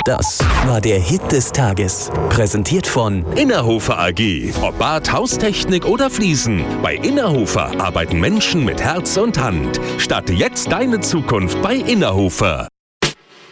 Das war der Hit des Tages. Präsentiert von Innerhofer AG. Ob Bad, Haustechnik oder Fliesen. Bei Innerhofer arbeiten Menschen mit Herz und Hand. Starte jetzt deine Zukunft bei Innerhofer.